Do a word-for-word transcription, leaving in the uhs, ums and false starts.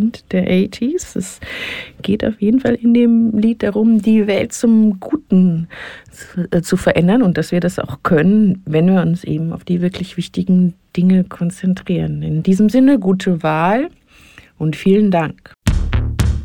Kind der achtziger. Es geht auf jeden Fall in dem Lied darum, die Welt zum Guten zu verändern und dass wir das auch können, wenn wir uns eben auf die wirklich wichtigen Dinge konzentrieren. In diesem Sinne, gute Wahl und vielen Dank.